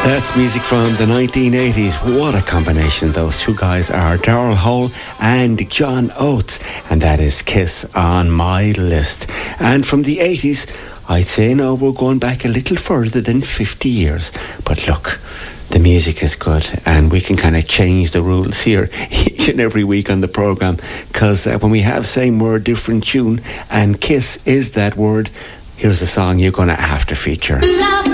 That's music from the 1980s. What a combination those two guys are. Daryl Hall and John Oates. And that is Kiss on my list. And from the 80s, I'd say no, we're going back a little further than 50 years. But look, the music is good and we can kind of change the rules here each and every week on the programme. Because when we have same word, different tune, and Kiss is that word, here's a song you're going to have to feature.